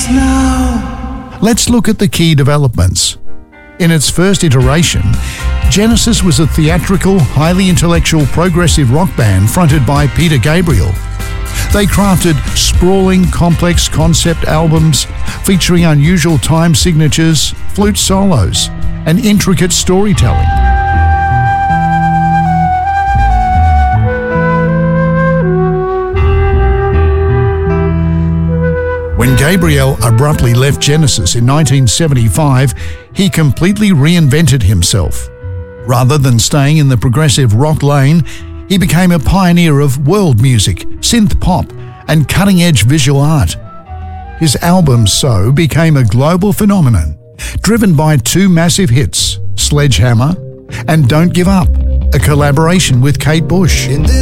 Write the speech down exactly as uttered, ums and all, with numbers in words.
Dance now. Let's look at the key developments. In its first iteration, Genesis was a theatrical, highly intellectual progressive rock band fronted by Peter Gabriel. They crafted sprawling, complex concept albums featuring unusual time signatures, flute solos, and intricate storytelling. When Gabriel abruptly left Genesis in nineteen seventy-five, he completely reinvented himself. Rather than staying in the progressive rock lane, he became a pioneer of world music, synth pop, and cutting-edge visual art. His album So became a global phenomenon, driven by two massive hits, Sledgehammer and Don't Give Up, a collaboration with Kate Bush.